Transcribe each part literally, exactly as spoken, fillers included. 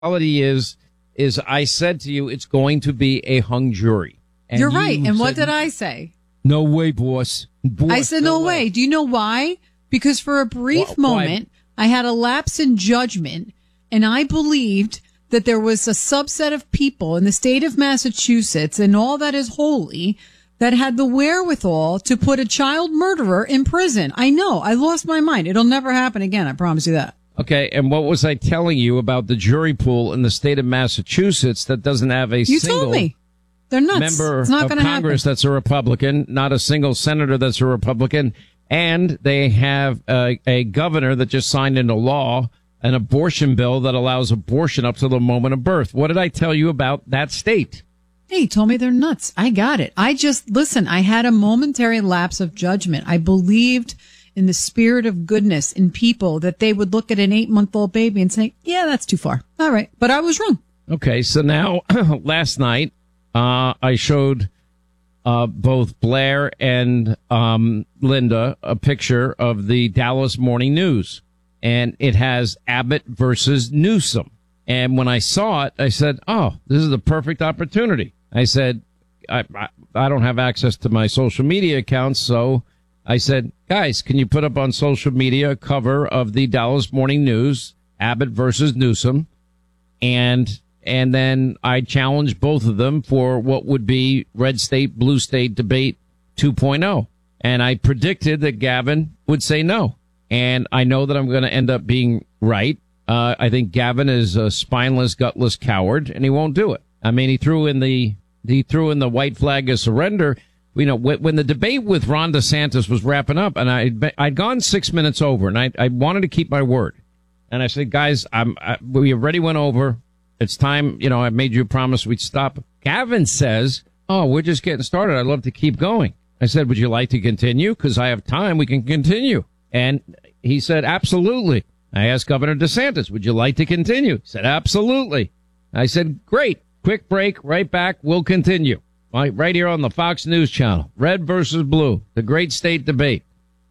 reality is, is I said to you, it's going to be a hung jury. And You're right. you And what said, did I say? No way, boss. boss I said, no, no way. way. Do you know why? Because for a brief Wh- moment, why? I had a lapse in judgment, and I believed that there was a subset of people in the state of Massachusetts and all that is holy that had the wherewithal to put a child murderer in prison. I know. I lost my mind. It'll never happen again. I promise you that. Okay, and what was I telling you about the jury pool in the state of Massachusetts that doesn't have a you single told me. They're nuts. member it's not of Congress happen. That's a Republican, not a single senator that's a Republican, and they have a, a governor that just signed into law an abortion bill that allows abortion up to the moment of birth. What did I tell you about that state? Hey, you told me they're nuts. I got it. I just, listen, I had a momentary lapse of judgment. I believed in the spirit of goodness in people that they would look at an eight-month-old baby and say, yeah, that's too far. All right. But I was wrong. Okay, so now, last night, uh, I showed uh, both Blair and um, Linda a picture of the Dallas Morning News. And it has Abbott versus Newsom. And when I saw it, I said, oh, this is the perfect opportunity. I said, I, I, I don't have access to my social media accounts, so I said, guys, can you put up on social media a cover of the Dallas Morning News, Abbott versus Newsom? And and then I challenged both of them for what would be red state, blue state debate two point oh. And I predicted that Gavin would say no. And I know that I'm going to end up being right. Uh, I think Gavin is a spineless, gutless coward, and he won't do it. I mean, he threw in the he threw in the white flag of surrender. You know, when the debate with Ron DeSantis was wrapping up, and I I'd gone six minutes over, and I I wanted to keep my word, and I said, guys, I'm I, we already went over. It's time. You know, I made you a promise we'd stop. Gavin says, "Oh, we're just getting started. I'd love to keep going." I said, "Would you like to continue? Because I have time. We can continue." And he said, absolutely. I asked Governor DeSantis, would you like to continue? He said, absolutely. I said, great. Quick break. Right back. We'll continue. Right, right here on the Fox News Channel. Red versus blue. The great state debate.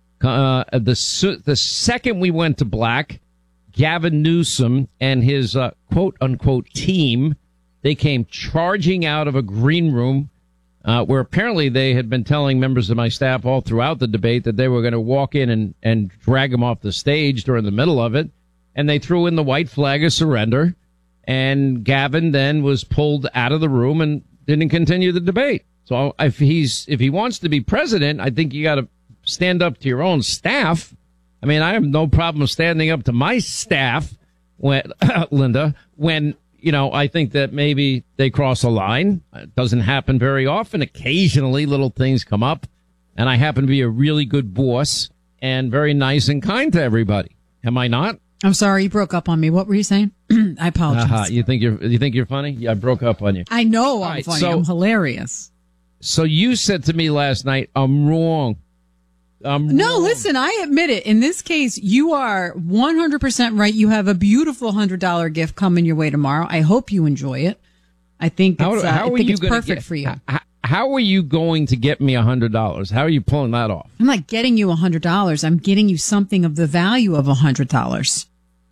Uh, the, the second we went to black, Gavin Newsom and his uh, quote unquote team, they came charging out of a green room Uh, where apparently they had been telling members of my staff all throughout the debate that they were going to walk in and, and drag him off the stage during the middle of it. And they threw in the white flag of surrender. And Gavin then was pulled out of the room and didn't continue the debate. So if he's, if he wants to be president, I think you got to stand up to your own staff. I mean, I have no problem standing up to my staff when, Linda, when, you know, I think that maybe they cross a line. It doesn't happen very often. Occasionally little things come up. And I happen to be a really good boss and very nice and kind to everybody. Am I not? I'm sorry, you broke up on me. What were you saying? I apologize. Uh-huh. You think you're, you think you're funny? Yeah, I broke up on you. I know I'm right, funny. so, I'm hilarious. So you said to me last night, I'm wrong. I'm no, wrong. listen, I admit it. In this case, you are one hundred percent right. You have a beautiful one hundred dollars gift coming your way tomorrow. I hope you enjoy it. I think it's, how, uh, how I think it's perfect get, for you. How, how are you going to get me one hundred dollars? How are you pulling that off? I'm not getting you one hundred dollars. I'm getting you something of the value of one hundred dollars.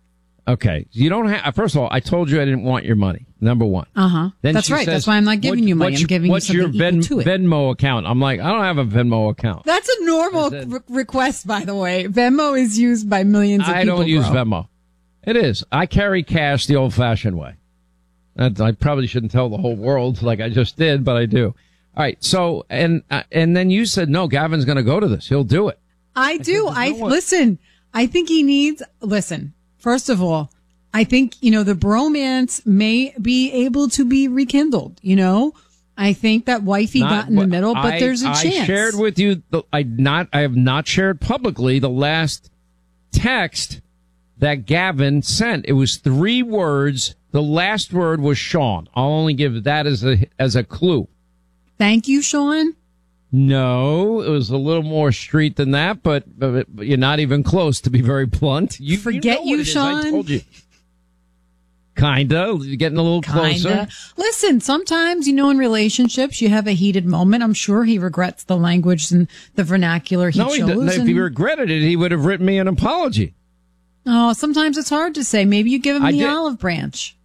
Okay. You don't have, first of all, I told you I didn't want your money. Number one. Uh-huh. Then That's right. Says, That's why I'm not giving what, you money. I'm giving what's you something your Ven, equal to it. Venmo account? I'm like, I don't have a Venmo account. That's a normal said, re- request, by the way. Venmo is used by millions of I people. I don't use bro. Venmo. It is. I carry cash the old-fashioned way. That, I probably shouldn't tell the whole world like I just did, but I do. All right. So, and uh, and then you said, no, Gavin's going to go to this. He'll do it. I, I do. said, I no listen. I think he needs. Listen. First of all, I think you know the bromance may be able to be rekindled. You know, I think that wifey Not, got in the middle, but I, there's a I chance. I shared with you. The, I not. I have not shared publicly the last text that Gavin sent. It was three words. The last word was Sean. I'll only give that as a as a clue. Thank you, Sean. No, it was a little more street than that, but, but, but you're not even close, to be very blunt. You forget you, know you, Sean. I told you. Kinda. You're getting a little closer. Kinda. Listen, sometimes, you know, in relationships, you have a heated moment. I'm sure he regrets the language and the vernacular he no, chose. he didn't. If and, he regretted it, he would have written me an apology. oh, sometimes it's hard to say. Maybe you give him I the did. olive branch.